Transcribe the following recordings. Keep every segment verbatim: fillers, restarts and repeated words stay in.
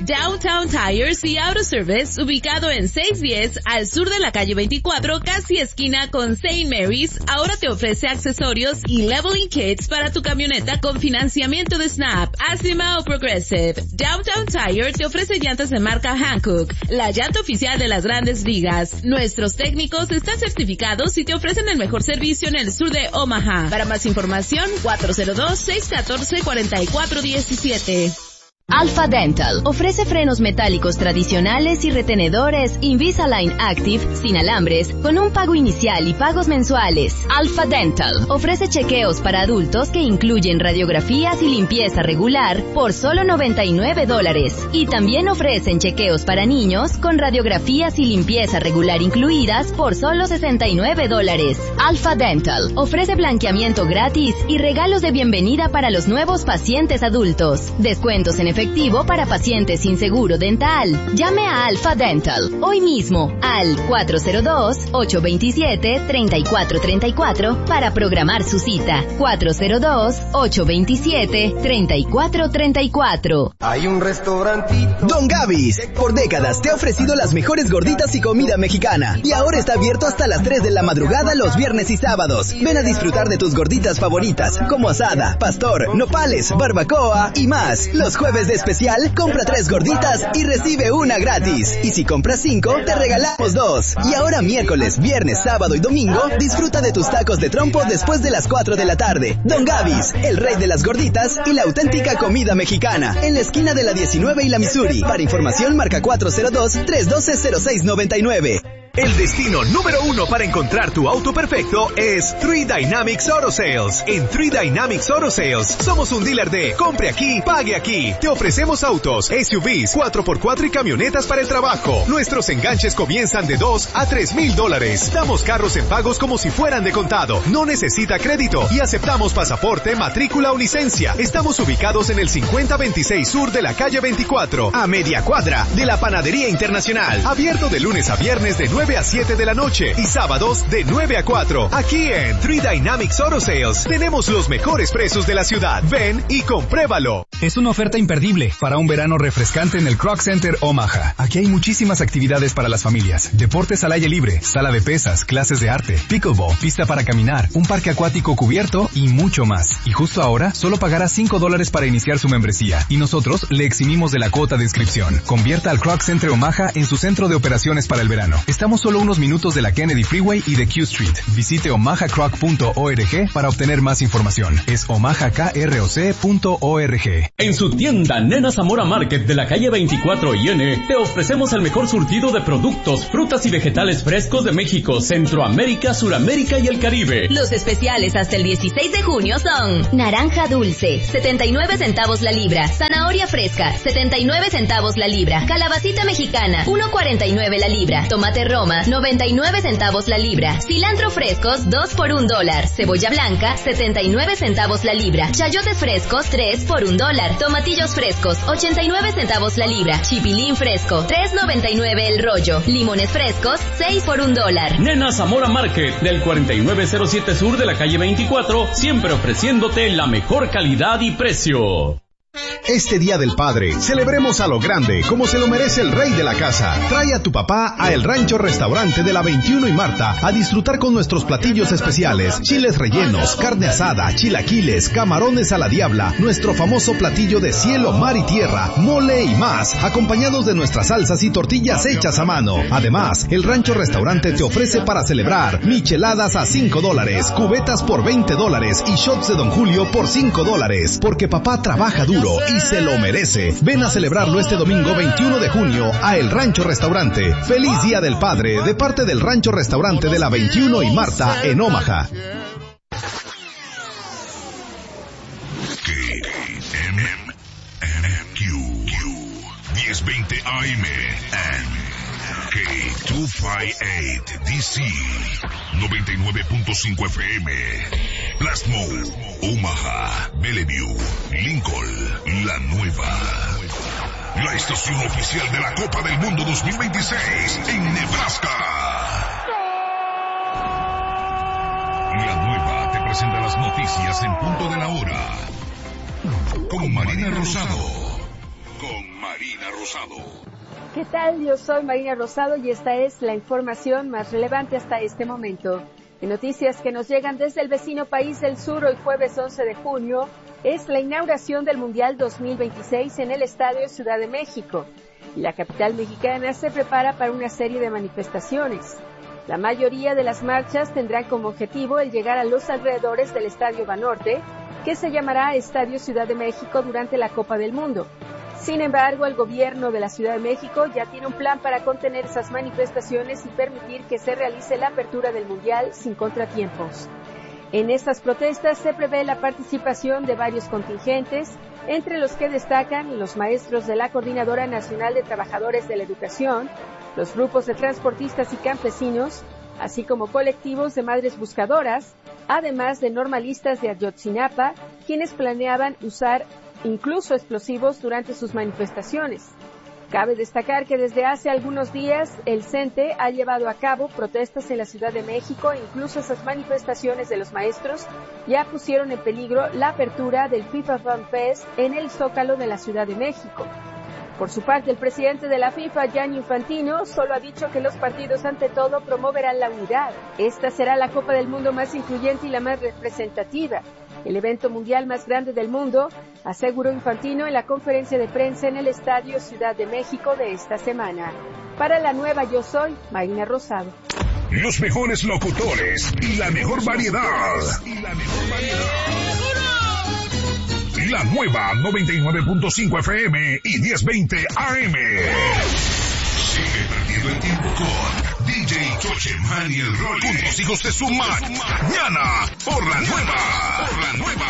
Downtown Tires y Auto Service, ubicado en seiscientos diez al sur de la calle veinticuatro, casi esquina con Saint Mary's, ahora te ofrece accesorios y leveling kits para tu camioneta con financiamiento de Snap, Acima o Progressive. Downtown Tire te ofrece llantas de marca Hankook, la llanta oficial de las grandes ligas. Nuestros técnicos están certificados y te ofrecen el mejor servicio en el sur de Omaha. Para más información, cuatro cero dos, seis uno cuatro, cuatro cuatro uno siete. Alpha Dental ofrece frenos metálicos tradicionales y retenedores Invisalign Active sin alambres con un pago inicial y pagos mensuales. Alpha Dental ofrece chequeos para adultos que incluyen radiografías y limpieza regular por solo noventa y nueve dólares. Y también ofrecen chequeos para niños con radiografías y limpieza regular incluidas por solo sesenta y nueve dólares. Alpha Dental ofrece blanqueamiento gratis y regalos de bienvenida para los nuevos pacientes adultos. Descuentos en efectivo para pacientes sin seguro dental. Llame a Alpha Dental hoy mismo al cuatro cero dos, ocho dos siete, tres cuatro tres cuatro para programar su cita. cuatro cero dos, ocho dos siete, tres cuatro tres cuatro. Hay un restaurantito. Don Gavis, por décadas te ha ofrecido las mejores gorditas y comida mexicana. Y ahora está abierto hasta las tres de la madrugada los viernes y sábados. Ven a disfrutar de tus gorditas favoritas, como asada, pastor, nopales, barbacoa y más. Los jueves de especial, compra tres gorditas y recibe una gratis. Y si compras cinco, te regalamos dos. Y ahora miércoles, viernes, sábado y domingo, disfruta de tus tacos de trompo después de las cuatro de la tarde. Don Gavis, el rey de las gorditas y la auténtica comida mexicana. En la esquina de la diecinueve y la Missouri. Para información, marca cuatro cero dos, tres uno dos, cero seis nueve nueve. El destino número uno para encontrar tu auto perfecto es Three Dynamics Auto Sales. En Three Dynamics Auto Sales somos un dealer de compre aquí, pague aquí. Te ofrecemos autos, S U Vs, cuatro por cuatro y camionetas para el trabajo. Nuestros enganches comienzan de dos a tres mil dólares. Damos carros en pagos como si fueran de contado. No necesita crédito y aceptamos pasaporte, matrícula o licencia. Estamos ubicados en el cincuenta veintiséis sur de la calle veinticuatro, a media cuadra de la Panadería Internacional. Abierto de lunes a viernes de nueve a siete de la noche y sábados de nueve a cuatro. Aquí en Three Dynamics Auto Sales tenemos los mejores precios de la ciudad. Ven y compruébalo. Es una oferta imperdible para un verano refrescante en el Kroc Center Omaha. Aquí hay muchísimas actividades para las familias. Deportes al aire libre, sala de pesas, clases de arte, pickleball, pista para caminar, un parque acuático cubierto y mucho más. Y justo ahora solo pagará cinco dólares para iniciar su membresía y nosotros le eximimos de la cuota de inscripción. Convierta al Kroc Center Omaha en su centro de operaciones para el verano. Estamos solo unos minutos de la Kennedy Freeway y de Q Street. Visite omaha croc punto org para obtener más información. Es omaha kroc punto org. En su tienda Nena Zamora Market de la calle veinticuatro y N, te ofrecemos el mejor surtido de productos, frutas y vegetales frescos de México, Centroamérica, Suramérica y el Caribe. Los especiales hasta el dieciséis de junio son naranja dulce, setenta y nueve centavos la libra, zanahoria fresca, setenta y nueve centavos la libra, calabacita mexicana, uno cuarenta y nueve la libra, tomate Roma, noventa y nueve centavos la libra, cilantro frescos, dos por un dólar, cebolla blanca, setenta y nueve centavos la libra, chayotes frescos, tres por un dólar, tomatillos frescos, ochenta y nueve centavos la libra, chipilín fresco, tres noventa y nueve el rollo, limones frescos, seis por un dólar. Nena Zamora Market, del cuarenta y nueve cero siete sur de la calle veinticuatro, siempre ofreciéndote la mejor calidad y precio. Este Día del Padre, celebremos a lo grande, como se lo merece el rey de la casa. Trae a tu papá a El Rancho Restaurante de la veintiuno y Marta a disfrutar con nuestros platillos especiales, chiles rellenos, carne asada, chilaquiles, camarones a la diabla, nuestro famoso platillo de cielo, mar y tierra, mole y más, acompañados de nuestras salsas y tortillas hechas a mano. Además, El Rancho Restaurante te ofrece para celebrar micheladas a cinco dólares, cubetas por veinte dólares y shots de Don Julio por cinco dólares, porque papá trabaja duro y se lo merece. Ven a celebrarlo este domingo veintiuno de junio a El Rancho Restaurante. Feliz Día del Padre de parte del Rancho Restaurante de la veintiuno y Marta en Omaha. K M M Q diez veinte A M and K doscientos cincuenta y ocho D C noventa y nueve punto cinco F M, Plasmo, Omaha, Bellevue, Lincoln, La Nueva. La estación oficial de la Copa del Mundo dos mil veintiséis en Nebraska. La Nueva te presenta las noticias en punto de la hora. Con Marina Rosado. Con Marina Marina Rosado. ¿Qué tal? Yo soy Marina Rosado y esta es la información más relevante hasta este momento. En noticias que nos llegan desde el vecino país del sur, hoy jueves once de junio, es la inauguración del Mundial dos mil veintiséis en el Estadio Ciudad de México. Y la capital mexicana se prepara para una serie de manifestaciones. La mayoría de las marchas tendrán como objetivo el llegar a los alrededores del Estadio Banorte, que se llamará Estadio Ciudad de México durante la Copa del Mundo. Sin embargo, el gobierno de la Ciudad de México ya tiene un plan para contener esas manifestaciones y permitir que se realice la apertura del Mundial sin contratiempos. En estas protestas se prevé la participación de varios contingentes, entre los que destacan los maestros de la Coordinadora Nacional de Trabajadores de la Educación, los grupos de transportistas y campesinos, así como colectivos de madres buscadoras, además de normalistas de Ayotzinapa, quienes planeaban usar incluso explosivos durante sus manifestaciones. Cabe destacar que desde hace algunos días el CENTE ha llevado a cabo protestas en la Ciudad de México e incluso esas manifestaciones de los maestros ya pusieron en peligro la apertura del FIFA Fan Fest en el Zócalo de la Ciudad de México. Por su parte, el presidente de la FIFA, Gianni Infantino, solo ha dicho que los partidos ante todo promoverán la unidad. Esta será la Copa del Mundo más incluyente y la más representativa, el evento mundial más grande del mundo, aseguró Infantino en la conferencia de prensa en el Estadio Ciudad de México de esta semana. Para la nueva Yo Soy, Marina Rosado. Los mejores locutores y la mejor variedad. Y la mejor variedad. La nueva noventa y nueve punto cinco F M y diez veinte A M. Sigue perdiendo el tiempo con D J Chocheman y el Rolly. Con los hijos de su mañana. Por la nueva. Por la nueva.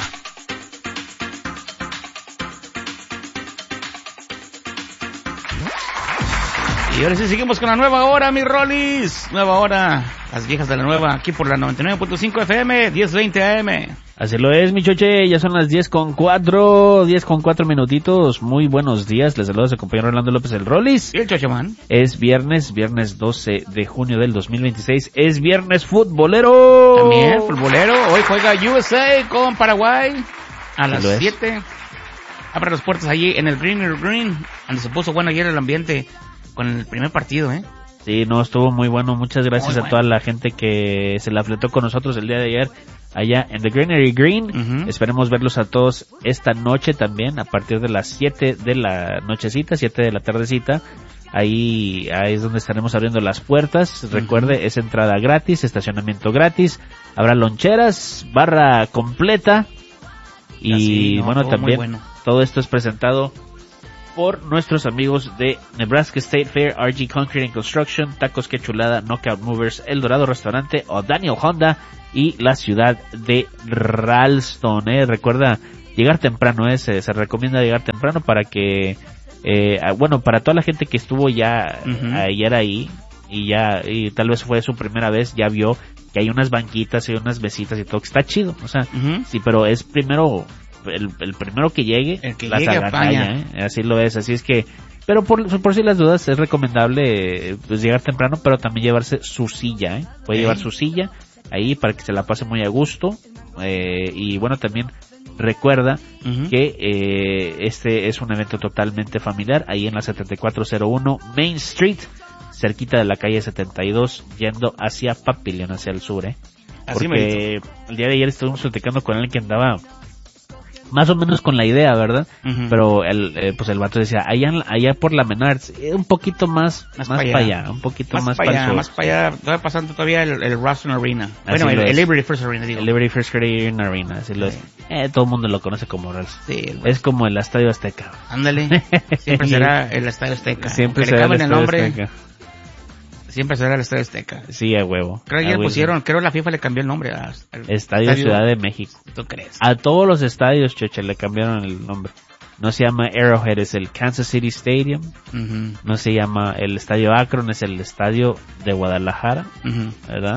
Y ahora sí seguimos con la nueva hora, mis Rollis. Nueva hora. Las viejas de la nueva. Aquí por la noventa y nueve punto cinco F M, diez veinte A M. Así lo es, mi choche, ya son las diez con cuatro, diez con cuatro minutitos. Muy buenos días, les saludo a su compañero Orlando López el Rollis. Y el Chocheman. Es viernes, viernes doce de junio del dos mil veintiséis, es viernes futbolero. También, futbolero, hoy juega U S A con Paraguay a las siete. Abre las puertas allí en el Green Green, donde se puso bueno ayer el ambiente con el primer partido, ¿eh? Sí, no, estuvo muy bueno, muchas gracias muy a bueno. toda la gente que se la fletó con nosotros el día de ayer allá en The Greenery Green. Uh-huh. Esperemos verlos a todos esta noche también, a partir de las siete de la nochecita, siete de la tardecita. Ahí, ahí es donde estaremos abriendo las puertas. Uh-huh. Recuerde, es entrada gratis, estacionamiento gratis, habrá loncheras, barra completa. Y Así, no, bueno, todo también bueno. Todo esto es presentado por nuestros amigos de Nebraska State Fair, R G Concrete and Construction, Tacos Que Chulada, Knockout Movers, El Dorado Restaurante o Daniel Honda y la ciudad de Ralston. Eh. Recuerda llegar temprano, eh. se, se recomienda llegar temprano para que, eh, bueno, para toda la gente que estuvo ya uh-huh. ayer ahí y ya, y tal vez fue su primera vez, ya vio que hay unas banquitas y unas mesitas y todo, que está chido, o sea, uh-huh. sí, pero es primero... El, el primero que llegue, el que la llegue apaña, ¿eh? Así lo es, así es que, pero por, por si las dudas es recomendable pues llegar temprano, pero también llevarse su silla, ¿eh? Puede ¿Eh? llevar su silla ahí para que se la pase muy a gusto, eh, y bueno, también recuerda uh-huh. que eh, este es un evento totalmente familiar, ahí en la setenta y cuatro cero uno Main Street, cerquita de la calle setenta y dos, yendo hacia Papillion, hacia el sur, ¿eh? Porque Así el día de ayer estuvimos platicando con él que andaba más o menos con la idea, ¿verdad? Uh-huh. Pero el, eh, pues el vato decía, allá, allá por la Menards, un poquito más, más, más para allá. allá, un poquito más, más para allá. allá. Más para allá, todavía pasando todavía el, el Ralston Arena. Así bueno, el, el Liberty First Arena, digo. El Liberty First Arena, así sí. lo es. Eh, todo el mundo lo conoce como Ralston. Sí, el es como el Estadio Azteca. Ándale, siempre será el Estadio Azteca. Siempre será el Estadio nombre, Azteca. Siempre será el Estadio Azteca. Sí, a huevo. Creo que le pusieron, creo la FIFA le cambió el nombre al Estadio, Estadio Ciudad de México. ¿Tú crees? A todos los estadios, Cheche, le cambiaron el nombre. No se llama Arrowhead, es el Kansas City Stadium. Uh-huh. No se llama el Estadio Akron, es el Estadio de Guadalajara, uh-huh. ¿verdad?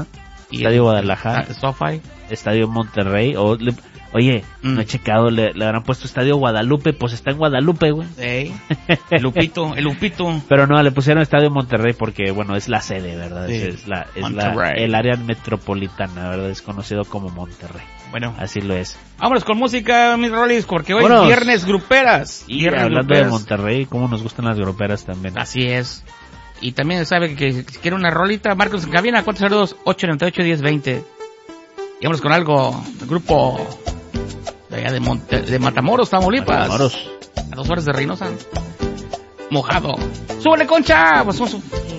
Estadio Guadalajara. Ah, SoFi. Estadio Monterrey. O, le, oye, mm. no he checado, le, le habrán puesto Estadio Guadalupe, pues está en Guadalupe, güey. Sí. El Lupito, el Lupito. Pero no, le pusieron Estadio Monterrey porque, bueno, es la sede, ¿verdad? Sí. Es, es, la, es la, el área metropolitana, ¿verdad? Es conocido como Monterrey. Bueno. Así lo es. Vámonos con música, mis rolis, porque hoy Vámonos. es viernes gruperas. Y viernes hablando gruperas. de Monterrey, cómo nos gustan las gruperas también. Así es. Y también sabe que si quiere una rolita, Marcos en cabina, cuatro cero dos, ocho nueve ocho, uno cero dos cero. Y vámonos con algo del grupo de allá de, Monte, de Matamoros, Tamaulipas. Matamoros. A dos horas de Reynosa. Mojado. ¡Súbele, Concha! Pues somos